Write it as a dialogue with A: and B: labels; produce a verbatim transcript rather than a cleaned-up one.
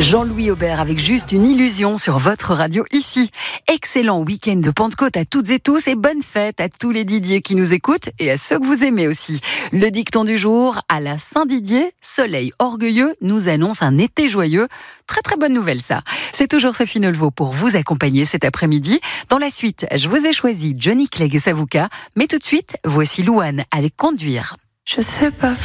A: Jean-Louis Aubert avec juste une illusion sur votre radio ici. Excellent week-end de Pentecôte à toutes et tous et bonne fête à tous les Didier qui nous écoutent et à ceux que vous aimez aussi. Le dicton du jour, à la Saint-Didier, soleil orgueilleux nous annonce un été joyeux. Très très bonne nouvelle ça. C'est toujours Sophie Nolveau pour vous accompagner cet après-midi. Dans la suite, je vous ai choisi Johnny Clegg et Savuka, mais tout de suite, voici Louane avec Conduire.
B: Je sais pas